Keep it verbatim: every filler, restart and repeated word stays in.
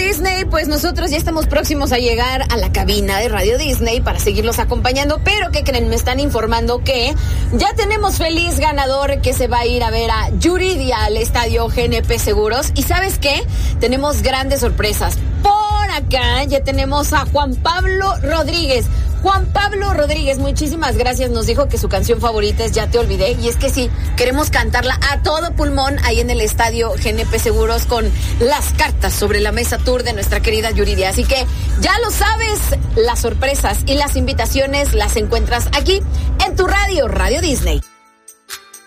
Disney, pues nosotros ya estamos próximos a llegar a la cabina de Radio Disney para seguirlos acompañando, pero ¿qué creen? Me están informando que ya tenemos feliz ganador que se va a ir a ver a Yuridia al estadio G N P Seguros. Y ¿sabes qué? Tenemos grandes sorpresas. Por acá ya tenemos a Juan Pablo Rodríguez. Juan Pablo Rodríguez, muchísimas gracias. Nos dijo que su canción favorita es Ya Te Olvidé. Y es que sí, queremos cantarla a todo pulmón ahí en el estadio G N P Seguros con las cartas sobre la mesa tour de nuestra querida Yuridia. Así que ya lo sabes, las sorpresas y las invitaciones las encuentras aquí en tu radio, Radio Disney.